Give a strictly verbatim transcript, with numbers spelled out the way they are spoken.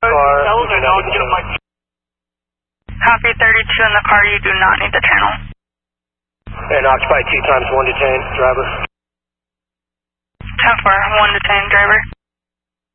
car. Copy thirty-two in the car, you do not need the channel. And occupy two times one to ten, driver. ten four, one to ten, driver.